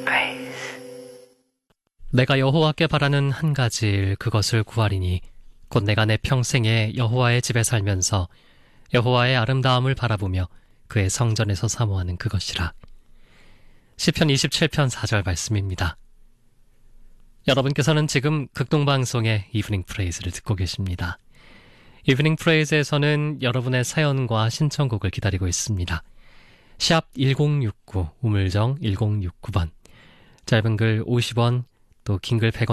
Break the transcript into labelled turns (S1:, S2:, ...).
S1: 내가 여호와께 바라는 한 가지 일 그것을 구하리니 곧 내가 내 평생에 여호와의 집에 살면서 여호와의 아름다움을 바라보며 그의 성전에서 사모하는 그것이라. 시편 27편 4절 말씀입니다. 여러분께서는 지금 극동방송의 이브닝 프레이즈를 듣고 계십니다. 이브닝 프레이즈에서는 여러분의 사연과 신청곡을 기다리고 있습니다. 샵 1069 우물정 1069번, 짧은 글 50원, 또 긴 글 100원